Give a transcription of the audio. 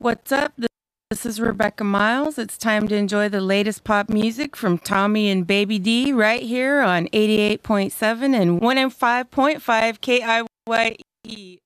What's up? This is Rebecca Miles. It's time to enjoy the latest pop music from Tommy and Baby D right here on 88.7 and 105.5 KIYE.